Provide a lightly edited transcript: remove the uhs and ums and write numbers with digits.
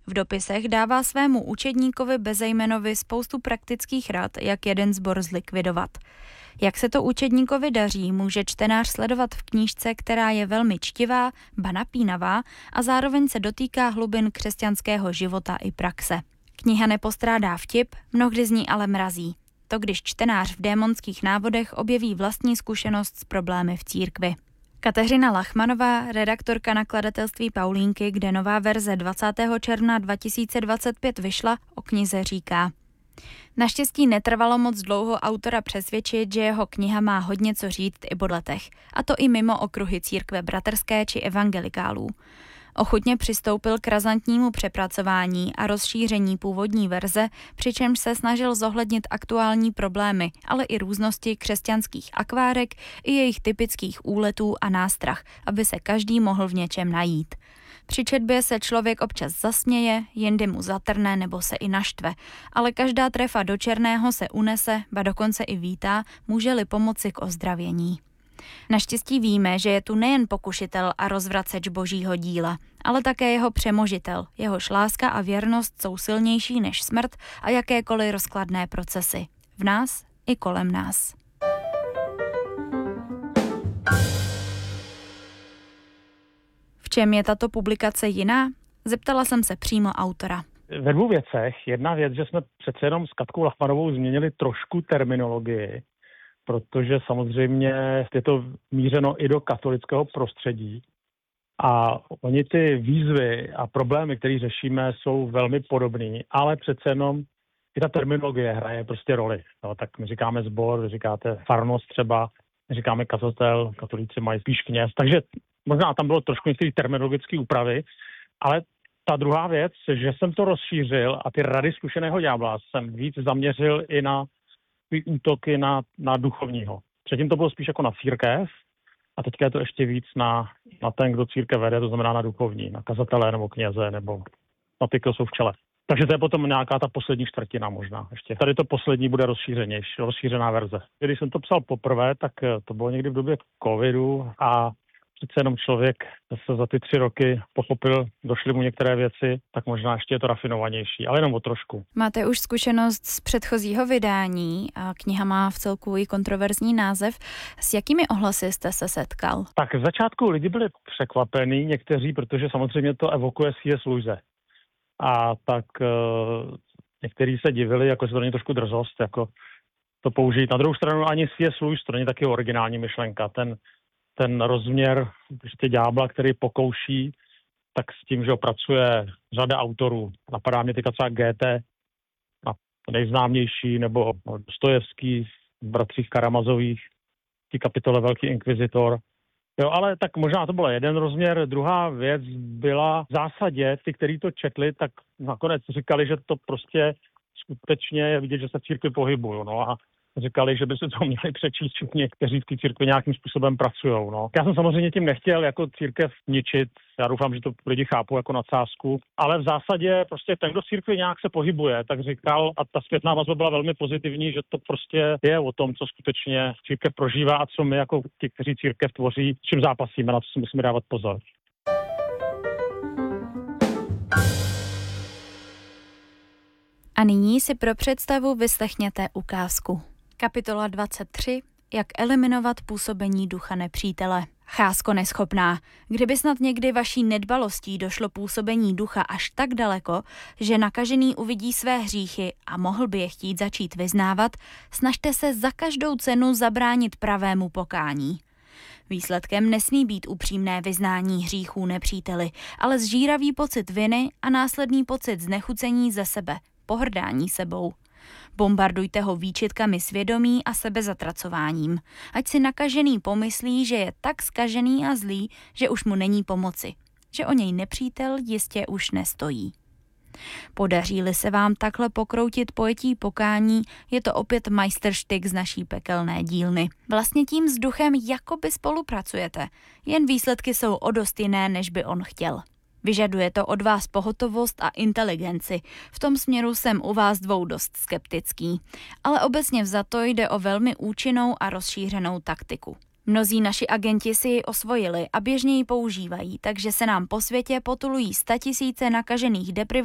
V dopisech dává svému učedníkovi Bezejmenovi spoustu praktických rad, jak jeden sbor zlikvidovat. Jak se to učedníkovi daří, může čtenář sledovat v knížce, která je velmi čtivá, ba napínavá a zároveň se dotýká hlubin křesťanského života i praxe. Kniha nepostrádá vtip, mnohdy z ní ale mrazí. To, když čtenář v démonských návodech objeví vlastní zkušenost s problémy v církvi. Kateřina Lachmanová, redaktorka nakladatelství Paulínky, kde nová verze 20. června 2025 vyšla, o knize říká: Naštěstí netrvalo moc dlouho autora přesvědčit, že jeho kniha má hodně co říct i po letech, a to i mimo okruhy církve bratrské či evangelikálů. Ochotně přistoupil k razantnímu přepracování a rozšíření původní verze, přičemž se snažil zohlednit aktuální problémy, ale i různosti křesťanských akvárek i jejich typických úletů a nástrah, aby se každý mohl v něčem najít. Při četbě se člověk občas zasměje, jindy mu zatrne nebo se i naštve, ale každá trefa do černého se unese, ba dokonce i vítá, může-li pomoci k ozdravění. Naštěstí víme, že je tu nejen pokušitel a rozvraceč božího díla, ale také jeho přemožitel, jehož láska a věrnost jsou silnější než smrt a jakékoliv rozkladné procesy. V nás i kolem nás. V čem je tato publikace jiná? Zeptala jsem se přímo autora. Ve dvou věcech. Jedna věc, že jsme přece jenom s Katkou Lachmanovou změnili trošku terminologii, protože samozřejmě je to mířeno i do katolického prostředí. A oni ty výzvy a problémy, které řešíme, jsou velmi podobné, ale přece jenom i ta terminologie hraje prostě roli. No, tak my říkáme sbor, vy říkáte farnost třeba, my říkáme kazatel, katolíci mají spíš kněz, takže možná tam bylo trošku některé terminologické úpravy, ale ta druhá věc, že jsem to rozšířil a ty rady zkušeného ďábla jsem víc zaměřil i na útoky na duchovního. Předtím to bylo spíš jako na církev a teďka je to ještě víc na ten, kdo církev vede, to znamená na duchovní, na kazatele nebo kněze nebo na ty, kdo jsou v čele. Takže to je potom nějaká ta poslední čtvrtina možná ještě. Tady to poslední bude rozšířená verze. Když jsem to psal poprvé, tak to bylo někdy v době covidu a přece jenom člověk se za ty 3 roky pochopil, došly mu některé věci, tak možná ještě je to rafinovanější, ale jenom o trošku. Máte už zkušenost z předchozího vydání a kniha má v celku i kontroverzní název. S jakými ohlasy jste se setkal? Tak v začátku lidi byli překvapení, někteří, protože samozřejmě to evokuje C.S. Lewise. A tak někteří se divili, jako se to není trošku drzost, jako to použít. Na druhou stranu ani C.S. Lewis, to není taky originální myšlenka. Ten rozměr prostě ďábla, který pokouší, tak s tím, že pracuje řada autorů. Napadá mě teďka třeba Goethe, nejznámější, nebo Dostojevský, bratřích Karamazových, ty kapitole Velký inkvizitor. Jo, ale tak možná to byl jeden rozměr. Druhá věc byla v zásadě, ty, kteří to četli, tak nakonec říkali, že to prostě skutečně je vidět, že se v církvi pohybují. No a říkali, že by se to měli přečíst všichni, kteří v té církvi nějakým způsobem pracují. No. Já jsem samozřejmě tím nechtěl jako církev ničit. Já doufám, že to lidi chápou jako nadsázku. Ale v zásadě prostě ten, kdo v církvi nějak se pohybuje, tak říkal, a ta zpětná vazba byla velmi pozitivní, že to prostě je o tom, co skutečně církev prožívá a co my jako ti, kteří církev tvoří, s čím zápasíme, na co si musíme dávat pozor. A nyní si pro představu vyslechněte ukázku. Kapitola 23. Jak eliminovat působení ducha nepřítele. Cházko neschopná, kdyby snad někdy vaší nedbalostí došlo působení ducha až tak daleko, že nakažený uvidí své hříchy a mohl by je chtít začít vyznávat, snažte se za každou cenu zabránit pravému pokání. Výsledkem nesmí být upřímné vyznání hříchů nepříteli, ale zžíravý pocit viny a následný pocit znechucení ze sebe, pohrdání sebou. Bombardujte ho výčitkami svědomí a sebezatracováním, ať si nakažený pomyslí, že je tak zkažený a zlý, že už mu není pomoci, že o něj nepřítel jistě už nestojí. Podaří-li se vám takhle pokroutit pojetí pokání, je to opět majstrštyk z naší pekelné dílny. Vlastně tím s duchem jakoby spolupracujete, jen výsledky jsou o dost jiné, než by on chtěl. Vyžaduje to od vás pohotovost a inteligenci. V tom směru jsem u vás dvou dost skeptický. Ale obecně vzato jde o velmi účinnou a rozšířenou taktiku. Mnozí naši agenti si ji osvojili a běžně ji používají, takže se nám po světě potulují 100 000 nakažených